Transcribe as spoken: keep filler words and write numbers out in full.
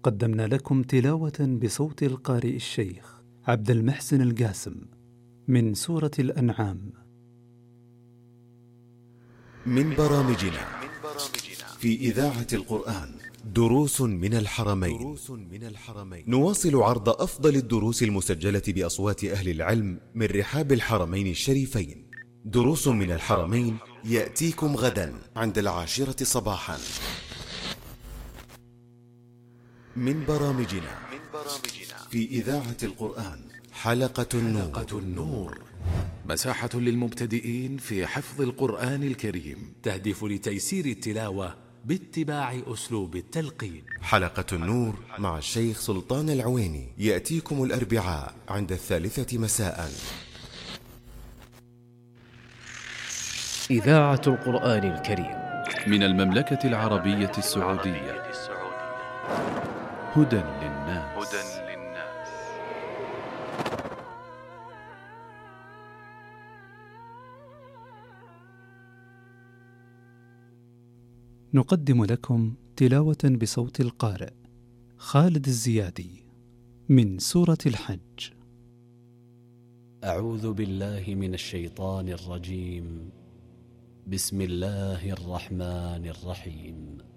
قدمنا لكم تلاوة بصوت القارئ الشيخ عبد المحسن القاسم من سورة الأنعام. من برامجنا في إذاعة القرآن دروس من الحرمين. نواصل عرض أفضل الدروس المسجلة بأصوات أهل العلم من رحاب الحرمين الشريفين. دروس من الحرمين يأتيكم غدا عند العاشرة صباحا. من برامجنا في إذاعة القرآن حلقة النور, النور. مساحة للمبتدئين في حفظ القرآن الكريم، تهدف لتيسير التلاوة باتباع أسلوب التلقين. حلقة النور مع الشيخ سلطان العويني يأتيكم الأربعاء عند الثالثة مساء. إذاعة القرآن الكريم من المملكة العربية السعودية. هدى للناس. نقدم لكم تلاوة بصوت القارئ خالد الزيادي من سورة الحج. أعوذ بالله من الشيطان الرجيم. بسم الله الرحمن الرحيم.